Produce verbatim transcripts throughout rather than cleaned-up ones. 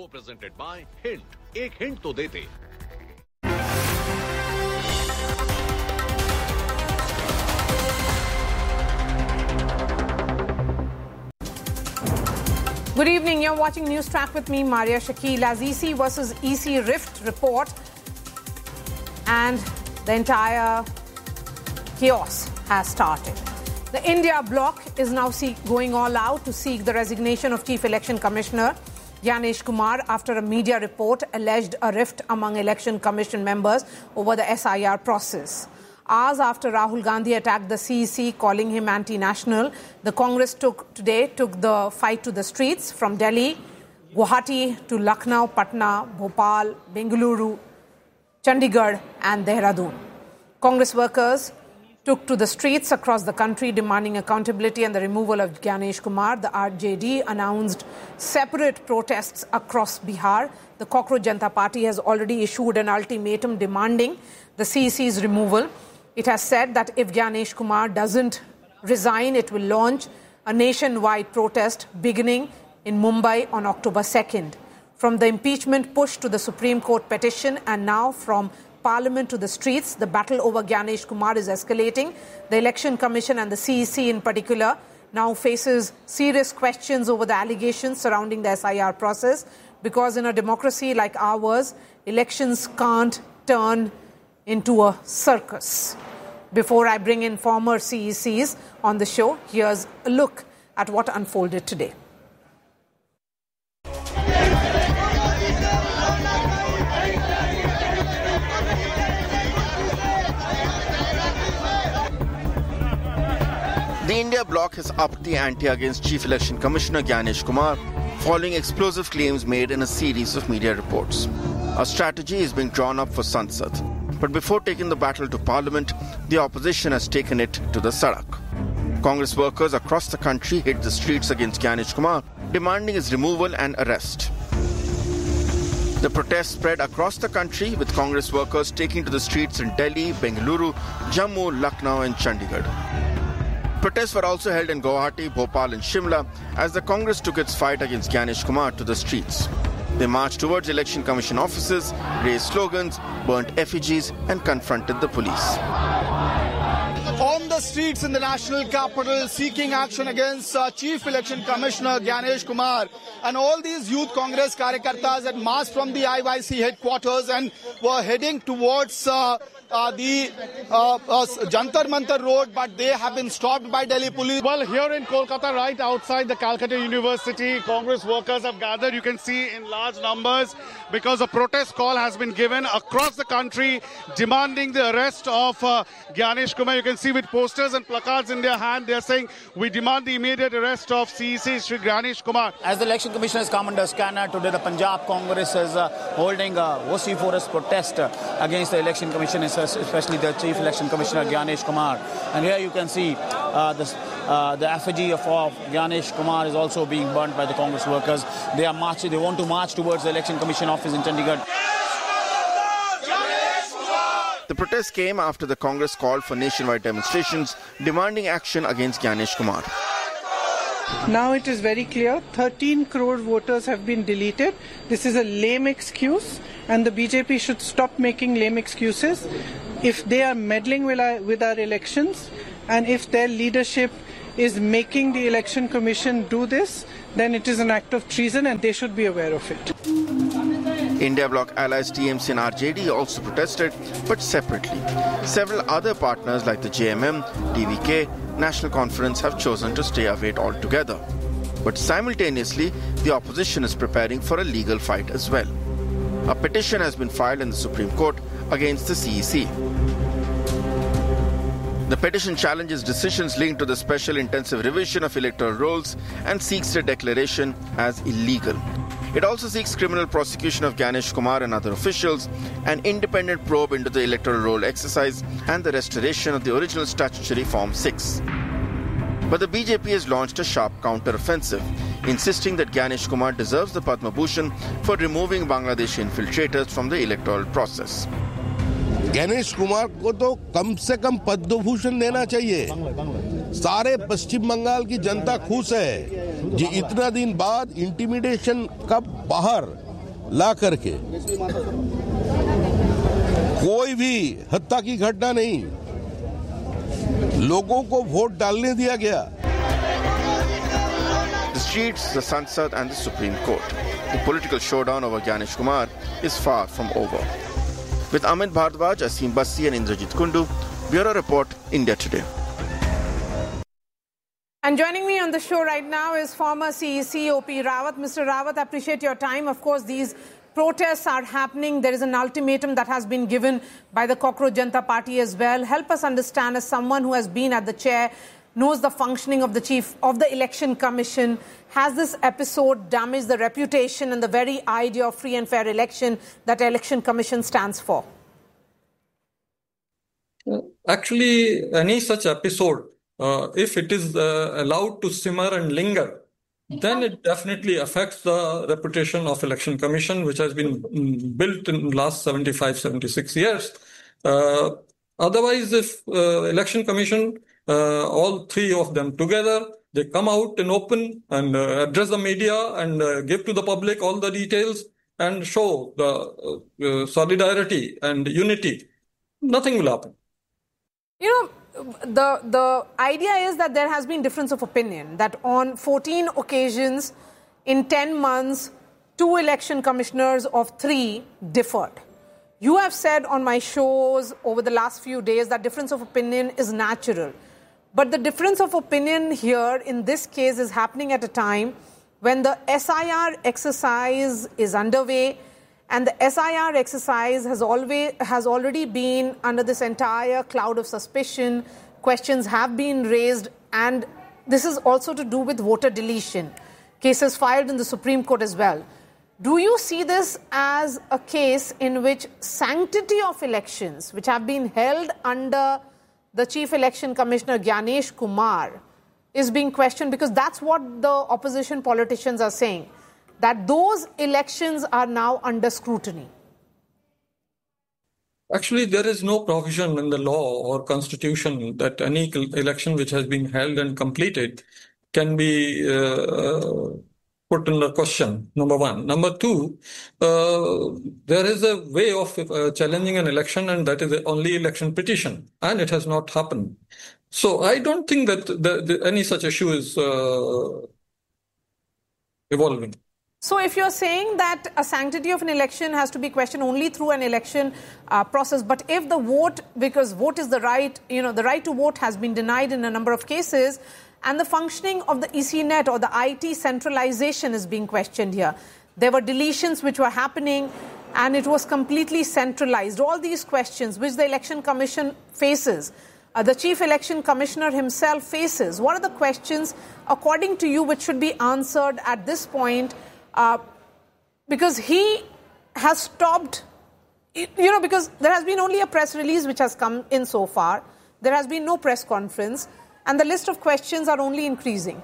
presented by Hint. एक hint तो देते. Good evening. You're watching News Track with me, Maria Shakil. As E C versus E C rift report and the entire chaos has started. The India bloc is now seek, going all out to seek the resignation of Chief Election Commissioner Gyanesh Kumar after a media report alleged a rift among Election Commission members over the S I R process. Hours after Rahul Gandhi attacked the C E C, calling him anti-national, the Congress took today took the fight to the streets from Delhi, Guwahati to Lucknow, Patna, Bhopal, Bengaluru, Chandigarh and Dehradun. Congress workers took to the streets across the country demanding accountability and the removal of Gyanesh Kumar. The R J D announced separate protests across Bihar. The Cockroach Janata Party has already issued an ultimatum demanding the C E C's removal. It has said that if Gyanesh Kumar doesn't resign, it will launch a nationwide protest beginning in Mumbai on October second. From the impeachment push to the Supreme Court petition and now from Parliament to the streets, the battle over Gyanesh Kumar is escalating. The Election Commission and the C E C in particular now faces serious questions over the allegations surrounding the S I R process, because in a democracy like ours, elections can't turn into a circus. Before I bring in former C E Cs on the show, here's a look at what unfolded today. The India bloc has upped the ante against Chief Election Commissioner Gyanesh Kumar following explosive claims made in a series of media reports. A strategy is being drawn up for Sansad. But before taking the battle to Parliament, the opposition has taken it to the Sadak. Congress workers across the country hit the streets against Gyanesh Kumar, demanding his removal and arrest. The protests spread across the country, with Congress workers taking to the streets in Delhi, Bengaluru, Jammu, Lucknow and Chandigarh. Protests were also held in Guwahati, Bhopal and Shimla as the Congress took its fight against Gyanesh Kumar to the streets. They marched towards Election Commission offices, raised slogans, burnt effigies and confronted the police. On the streets in the national capital, seeking action against uh, Chief Election Commissioner Gyanesh Kumar, and all these youth Congress Karyakartas had marched from the I Y C headquarters and were heading towards uh, uh, the uh, uh, Jantar Mantar Road, but they have been stopped by Delhi police. Well, here in Kolkata, right outside the Calcutta University, Congress workers have gathered, you can see, in large numbers, because a protest call has been given across the country demanding the arrest of uh, Gyanesh Kumar. You can see with posters and placards in their hand, they are saying, we demand the immediate arrest of C E C Shri Gyanesh Kumar. As the Election Commission has come under scanner, today the Punjab Congress is uh, holding a vociferous protest uh, against the Election Commission, especially the Chief Election Commissioner Gyanesh Kumar. And here you can see uh, this, uh, the effigy of, of Gyanesh Kumar is also being burnt by the Congress workers. They are marching, they want to march towards the Election Commission office in Chandigarh. The protest came after the Congress called for nationwide demonstrations demanding action against Gyanesh Kumar. Now it is very clear, thirteen crore voters have been deleted. This is a lame excuse and the B J P should stop making lame excuses. If they are meddling with our, with our elections and if their leadership is making the Election Commission do this, then it is an act of treason and they should be aware of it. India bloc allies T M C and R J D also protested, but separately. Several other partners like the J M M, D V K, National Conference have chosen to stay away altogether. But simultaneously, the opposition is preparing for a legal fight as well. A petition has been filed in the Supreme Court against the C E C. The petition challenges decisions linked to the special intensive revision of electoral rolls and seeks their declaration as illegal. It also seeks criminal prosecution of Gyanesh Kumar and other officials, an independent probe into the electoral roll exercise and the restoration of the original statutory Form six. But the B J P has launched a sharp counter-offensive, insisting that Gyanesh Kumar deserves the Padma Bhushan for removing Bangladeshi infiltrators from the electoral process. Ganesh Kumar को तो कम से कम पद्म भूषण देना चाहिए। सारे पश्चिम बंगाल की जनता खुश है जी, इतना दिन बाद इंटिमिडेशन का बाहर ला करके। कोई भी हत्या की घटना नहीं, लोगों को वोट डालने दिया गया। The streets, the Sansad and the Supreme Court. The political showdown over Gyanesh Kumar is far from over. With Amit Bhardwaj, Asim Bassi and Indrajit Kundu, Bureau Report, India Today. And joining me on the show right now is former C E C O P Rawat. Mister Rawat, I appreciate your time. Of course, these protests are happening. There is an ultimatum that has been given by the Cockroach Janata Party as well. Help us understand, as someone who has been at the chair, knows the functioning of the chief of the Election Commission, has this episode damaged the reputation and the very idea of free and fair election that Election Commission stands for? Actually, any such episode, uh, if it is uh, allowed to simmer and linger, then it definitely affects the reputation of Election Commission, which has been built in the last seventy-five, seventy-six years. Uh, otherwise, if uh, Election Commission, uh, all three of them together, they come out in open and uh, address the media and uh, give to the public all the details and show the uh, solidarity and unity, nothing will happen. You know, the the idea is that there has been difference of opinion, that on fourteen occasions in ten months, two election commissioners of three differed. You have said on my shows over the last few days that difference of opinion is natural. But the difference of opinion here in this case is happening at a time when the S I R exercise is underway, and the S I R exercise has always has already been under this entire cloud of suspicion. Questions have been raised, and this is also to do with voter deletion. Cases filed in the Supreme Court as well. Do you see this as a case in which sanctity of elections, which have been held under the Chief Election Commissioner Gyanesh Kumar, is being questioned? Because that's what the opposition politicians are saying, that those elections are now under scrutiny. Actually, there is no provision in the law or constitution that any election which has been held and completed can be uh, put under question, number one. Number two, uh, there is a way of uh, challenging an election, and that is the only election petition, and it has not happened. So I don't think that the, the, any such issue is uh, evolving. So if you're saying that a sanctity of an election has to be questioned only through an election uh, process, but if the vote, because vote is the right, you know, the right to vote has been denied in a number of cases, and the functioning of the E C Net or the I T centralization is being questioned here. There were deletions which were happening, and it was completely centralized. All these questions which the Election Commission faces, uh, the Chief Election Commissioner himself faces, what are the questions, according to you, which should be answered at this point? Uh, because he has stopped, you know, because there has been only a press release which has come in so far. There has been no press conference, and the list of questions are only increasing.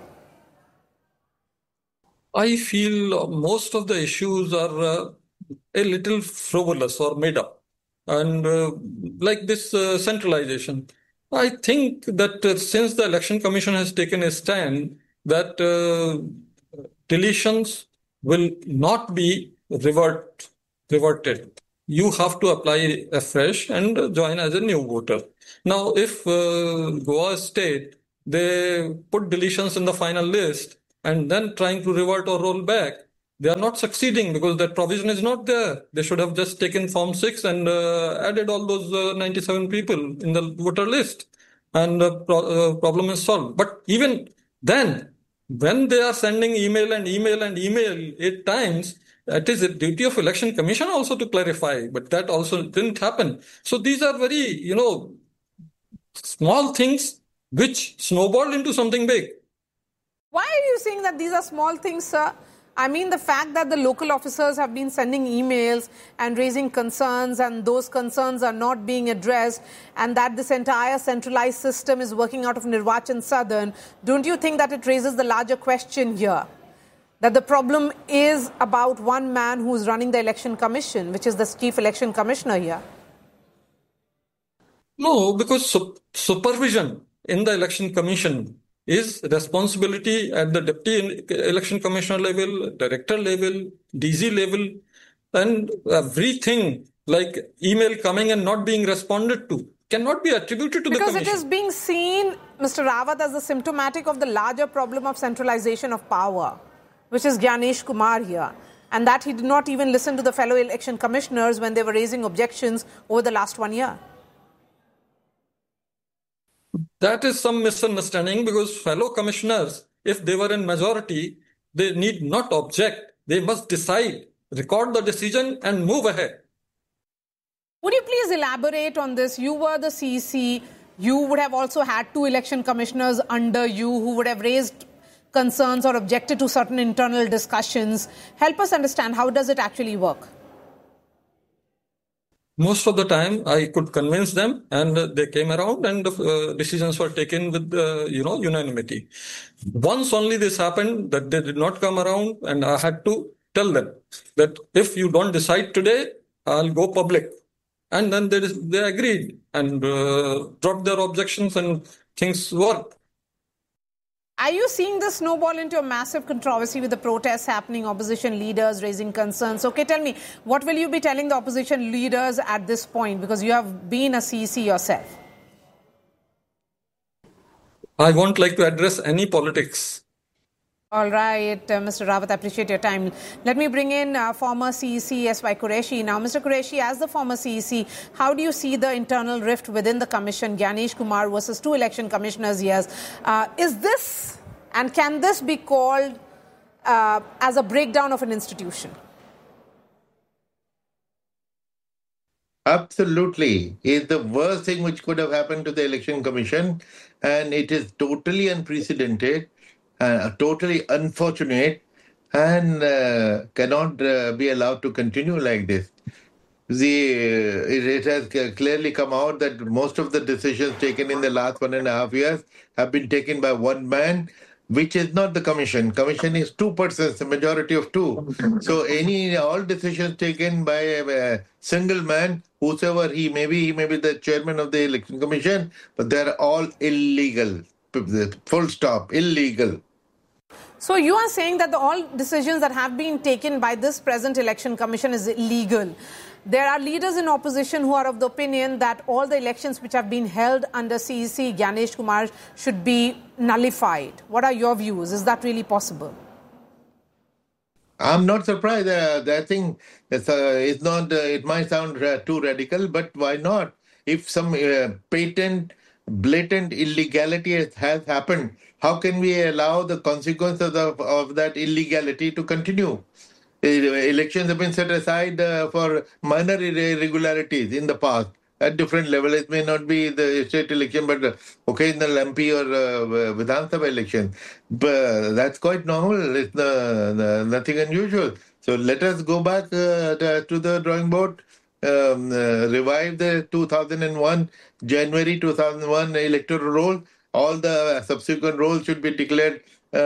I feel most of the issues are uh, a little frivolous or made up. And uh, like this uh, centralization, I think that uh, since the Election Commission has taken a stand that uh, deletions will not be revert, reverted. You have to apply afresh and join as a new voter. Now, if uh, Goa State, they put deletions in the final list and then trying to revert or roll back, they are not succeeding because that provision is not there. They should have just taken Form six and uh, added all those uh, ninety-seven people in the voter list, and the pro- uh, problem is solved. But even then, when they are sending email and email and email eight times, it is a duty of Election Commission also to clarify, but that also didn't happen. So these are very, you know, small things which snowballed into something big. Why are you saying that these are small things, sir? I mean, the fact that the local officers have been sending emails and raising concerns, and those concerns are not being addressed, and that this entire centralized system is working out of Nirvachan Southern, don't you think that it raises the larger question here? That the problem is about one man who is running the Election Commission, which is the Chief Election Commissioner here? No, because su- supervision in the Election Commission is responsibility at the Deputy Election Commissioner level, Director level, D Z level. And everything like email coming and not being responded to cannot be attributed to because the commission. Because it is being seen, Mister Rawat, as the symptomatic of the larger problem of centralization of power, which is Gyanesh Kumar here. And that he did not even listen to the fellow election commissioners when they were raising objections over the last one year. That is some misunderstanding, because fellow commissioners, if they were in majority, they need not object. They must decide, record the decision and move ahead. Would you please elaborate on this? You were the C E C. You would have also had two election commissioners under you who would have raised concerns or objected to certain internal discussions. Help us understand, how does it actually work? Most of the time, I could convince them, and they came around, and uh, decisions were taken with, uh, you know, unanimity. Once only this happened that they did not come around, and I had to tell them that if you don't decide today, I'll go public. And then they, they agreed and uh, dropped their objections, and things worked. Are you seeing this snowball into a massive controversy with the protests happening, opposition leaders raising concerns? Okay, tell me, what will you be telling the opposition leaders at this point? Because you have been a C E C yourself. I won't like to address any politics. All right, uh, Mister Rawat, I appreciate your time. Let me bring in uh, former C E C S Y Qureshi. Now, Mister Qureshi, as the former C E C, how do you see the internal rift within the commission, Gyanesh Kumar versus two election commissioners here? Uh, is this, and can this be called uh, as a breakdown of an institution? Absolutely. It's the worst thing which could have happened to the Election Commission, and it is totally unprecedented. Uh, totally unfortunate, and uh, cannot uh, be allowed to continue like this. The, uh, it, it has clearly come out that most of the decisions taken in the last one and a half years have been taken by one man, which is not the commission. Commission is two persons, a majority of two. So any all decisions taken by a, a single man, whosoever he may be, he may be the chairman of the Election Commission, but they are all illegal. Full stop, illegal. So you are saying that the, all decisions that have been taken by this present election commission is illegal. There are leaders in opposition who are of the opinion that all the elections which have been held under C E C Gyanesh Kumar should be nullified. What are your views? Is that really possible? I'm not surprised. Uh, I think it's, uh, it's not. Uh, it might sound uh, too radical, but why not? If some uh, patent, blatant illegality has, has happened, how can we allow the consequences of, of that illegality to continue? Elections have been set aside uh, for minor irregularities in the past at different levels. It may not be the state election, but uh, occasional M P or uh, Vidhan Sabha election. But that's quite normal. It's uh, nothing unusual. So let us go back uh, to the drawing board, um, uh, revive the two thousand one, January two thousand one electoral roll. All the subsequent rolls should be declared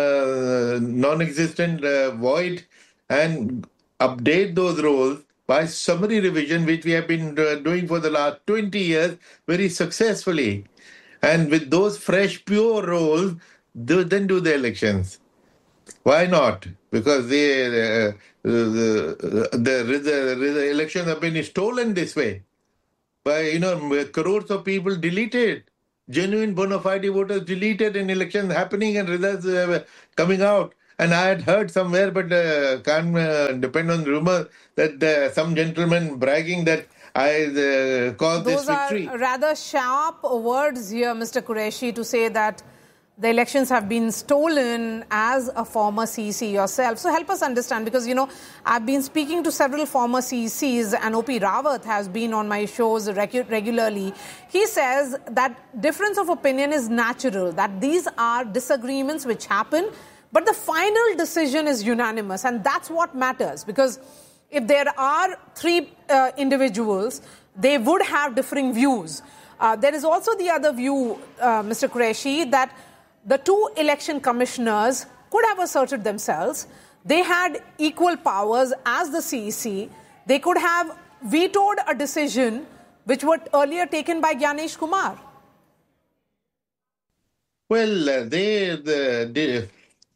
uh, non-existent, uh, void, and update those rolls by summary revision, which we have been uh, doing for the last twenty years very successfully. And with those fresh, pure rolls, do, then do the elections. Why not? Because they, uh, the, the, the, the elections have been stolen this way by, you know, crores of people deleted. Genuine bona fide voters deleted in elections happening and results uh, coming out. And I had heard somewhere, but uh, can't uh, depend on rumor, that uh, some gentleman bragging that I uh, caused Those this victory. Those are rather sharp words here, Mister Qureshi, to say that the elections have been stolen as a former C E C yourself. So help us understand, because, you know, I've been speaking to several former C E Cs, and O P Rawat has been on my shows regu- regularly. He says that difference of opinion is natural, that these are disagreements which happen, but the final decision is unanimous, and that's what matters. Because if there are three uh, individuals, they would have differing views. Uh, there is also the other view, uh, Mister Qureshi, that the two election commissioners could have asserted themselves. They had equal powers as the C E C. They could have vetoed a decision which was earlier taken by Gyanesh Kumar. Well, uh, they, the, they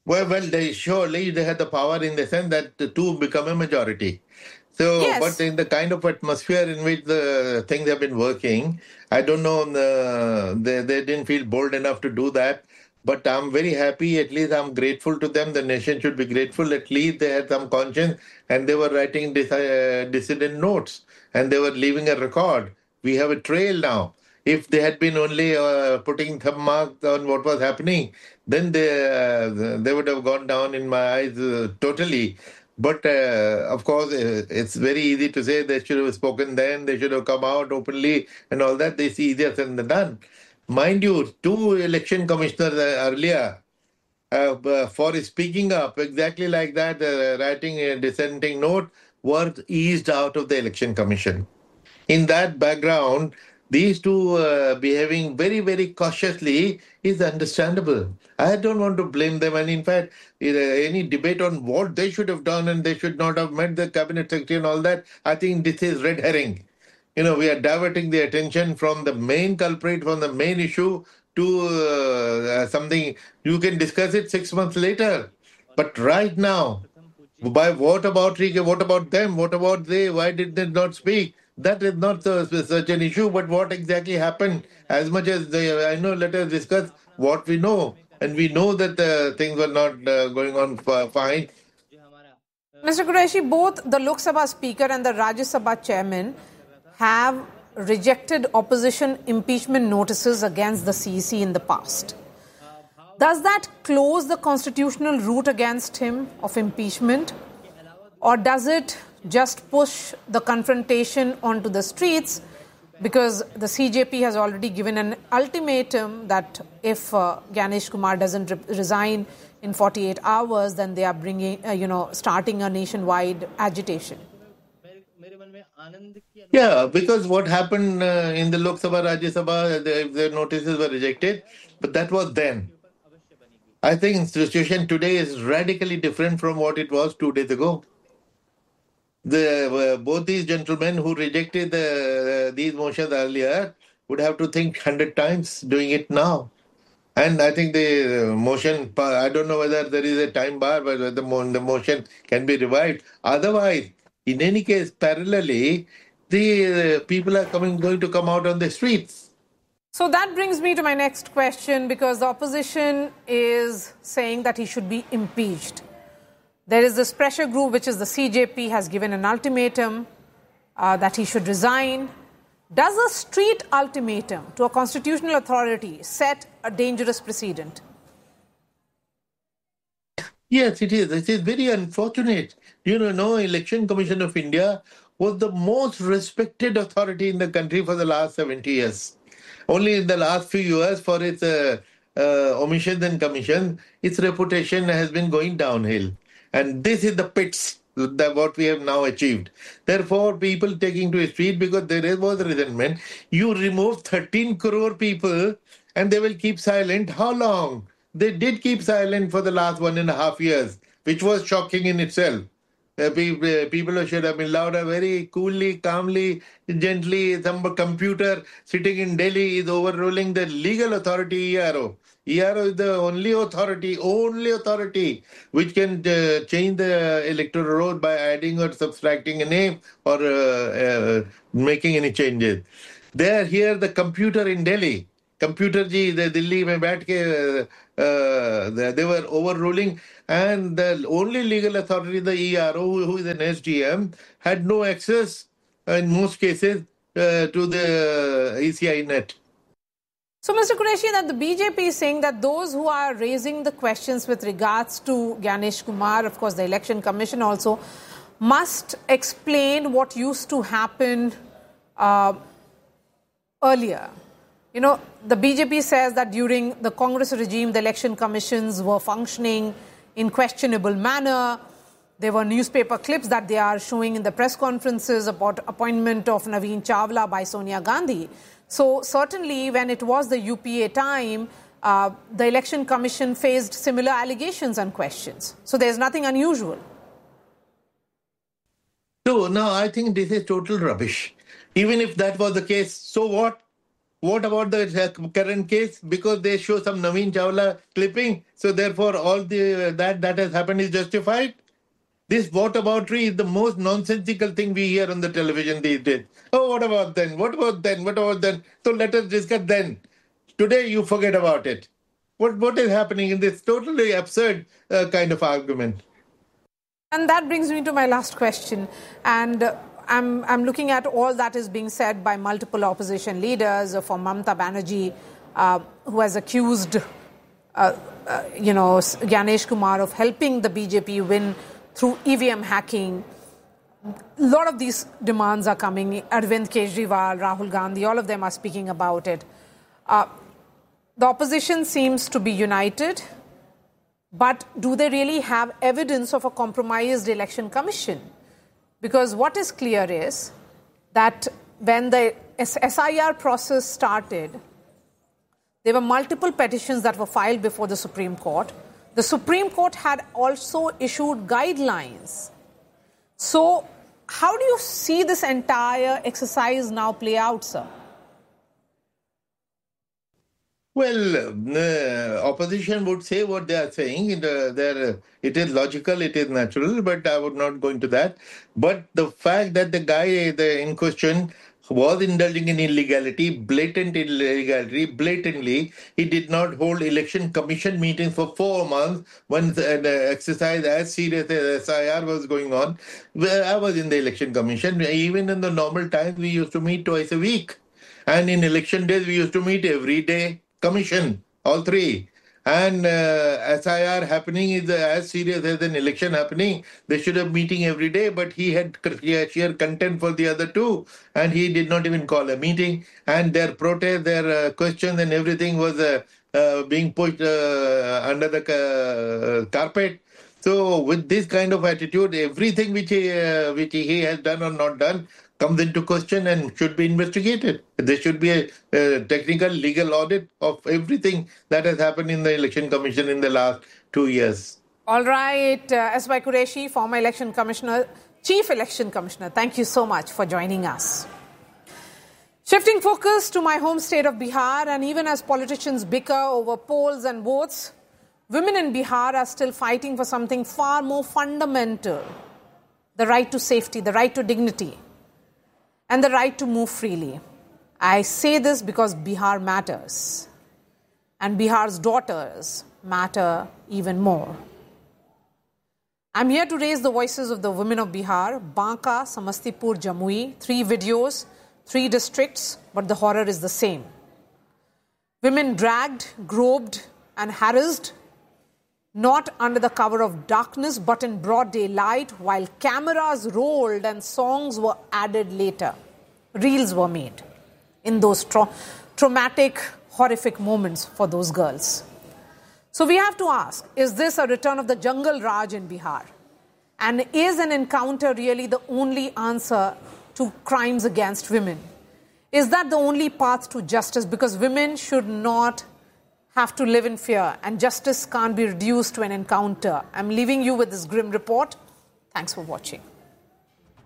Well, well, they surely they had the power in the sense that the two become a majority. So, Yes. but in the kind of atmosphere in which the things have been working, I don't know, uh, they, they didn't feel bold enough to do that. But I'm very happy, at least I'm grateful to them. The nation should be grateful. At least they had some conscience and they were writing dis- uh, dissident notes and they were leaving a record. We have a trail now. If they had been only uh, putting thumb marks on what was happening, then they, uh, they would have gone down in my eyes uh, totally. But uh, of course, uh, it's very easy to say they should have spoken then, they should have come out openly and all that. It's easier said than done. Mind you, two election commissioners uh, earlier, uh, for speaking up exactly like that, uh, writing a dissenting note, were eased out of the election commission. In that background, these two uh, behaving very, very cautiously is understandable. I don't want to blame them. And in fact, any debate on what they should have done and they should not have met the cabinet secretary and all that, I think this is red herring. You know, we are diverting the attention from the main culprit, from the main issue to uh, something. You can discuss it six months later. But right now, by what about Rike? What about them? What about they? Why did they not speak? That is not uh, such an issue, but what exactly happened? As much as they, I know, let us discuss what we know. And we know that uh, things were not uh, going on f- fine. Mister Qureshi, both the Lok Sabha Speaker and the Rajya Sabha Chairman have rejected opposition impeachment notices against the C E C in the past. Does that close the constitutional route against him of impeachment? Or does it just push the confrontation onto the streets? Because the C J P has already given an ultimatum that if uh, Gyanesh Kumar doesn't re- resign in forty-eight hours, then they are bringing, uh, you know, starting a nationwide agitation. Yeah, because what happened uh, in the Lok Sabha, Rajya Sabha, the, the notices were rejected, but that was then. I think the situation today is radically different from what it was two days ago. The, uh, both these gentlemen who rejected the, uh, these motions earlier would have to think hundred times doing it now. And I think the motion, I don't know whether there is a time bar, but the, the motion can be revived. Otherwise, in any case, parallelly, the uh, people are coming, going to come out on the streets. So that brings me to my next question, because the opposition is saying that he should be impeached. There is this pressure group, which is the C J P, has given an ultimatum uh, that he should resign. Does a street ultimatum to a constitutional authority set a dangerous precedent? Yes, it is. It is very unfortunate. You know, no Election Commission of India was the most respected authority in the country for the last seventy years. Only in the last few years, for its uh, uh, omissions and commissions, its reputation has been going downhill. And this is the pits that what we have now achieved. Therefore, people taking to the street because there was resentment. You remove thirteen crore people and they will keep silent. How long? They did keep silent for the last one and a half years, which was shocking in itself. Uh, people, people should have been louder, very coolly, calmly, gently. Some computer sitting in Delhi is overruling the legal authority, E R O. E R O is the only authority, only authority, which can uh, change the electoral roll by adding or subtracting a name or uh, uh, making any changes. They are here, the computer in Delhi. Computer ji, the Delhi mein baith ke, uh, they were overruling, and the only legal authority, the E R O, who is an S D M, had no access in most cases uh, to the E C I net. So, Mister Qureshi, that the B J P is saying that those who are raising the questions with regards to Gyanesh Kumar, of course, the Election Commission also, must explain what used to happen uh, earlier. You know, the B J P says that during the Congress regime, the election commissions were functioning in questionable manner. There were newspaper clips that they are showing in the press conferences about appointment of Naveen Chawla by Sonia Gandhi. So certainly when it was the U P A time, uh, the election commission faced similar allegations and questions. So there's nothing unusual. No, no, I think this is total rubbish. Even if that was the case, so what? What about the uh, current case? Because they show some Naveen Chawla clipping, so therefore all the uh, that that has happened is justified. This whataboutery is the most nonsensical thing we hear on the television these days. Oh, what about then? What about then? What about then? So let us discuss then. Today you forget about it. What what is happening in this totally absurd uh, kind of argument? And that brings me to my last question. And uh, I'm, I'm looking at all that is being said by multiple opposition leaders, uh, from Mamata Banerjee, uh, who has accused, uh, uh, you know, Gyanesh Kumar of helping the B J P win through E V M hacking. A lot of these demands are coming. Arvind Kejriwal, Rahul Gandhi, all of them are speaking about it. Uh, the opposition seems to be united, but do they really have evidence of a compromised election commission? Because what is clear is that when the S I R process started, there were multiple petitions that were filed before the Supreme Court. The Supreme Court had also issued guidelines. So how do you see this entire exercise now play out, sir? Well, uh, opposition would say what they are saying. It, uh, uh, it is logical, it is natural, but I would not go into that. But the fact that the guy the, in question was indulging in illegality, blatant illegality, blatantly, he did not hold election commission meetings for four months when the, the exercise as serious as S I R was going on. Where I was in the election commission. Even in the normal times, we used to meet twice a week. And in election days, we used to meet every day. Commission, all three. And uh, S I R happening is uh, as serious as an election happening. They should have meeting every day, but he had sheer contempt for the other two, and he did not even call a meeting. And their protest, their uh, questions and everything was uh, uh, being pushed uh, under the uh, carpet. So with this kind of attitude, everything which he, uh, which he has done or not done comes into question and should be investigated. There should be a, a technical legal audit of everything that has happened in the Election Commission in the last two years. All right, uh, S Y Qureshi, former Election Commissioner, Chief Election Commissioner, thank you so much for joining us. Shifting focus to my home state of Bihar, and even as politicians bicker over polls and votes, women in Bihar are still fighting for something far more fundamental: the right to safety, the right to dignity, and the right to move freely. I say this because Bihar matters, and Bihar's daughters matter even more. I'm here to raise the voices of the women of Bihar: Banka, Samastipur, Jamui. Three videos, three districts, but the horror is the same. Women dragged, groped, and harassed, not under the cover of darkness, but in broad daylight, while cameras rolled and songs were added later. Reels were made in those tra- traumatic, horrific moments for those girls. So we have to ask, is this a return of the jungle Raj in Bihar? And is an encounter really the only answer to crimes against women? Is that the only path to justice? Because women should not have to live in fear, and justice can't be reduced to an encounter. I'm leaving you with this grim report. Thanks for watching.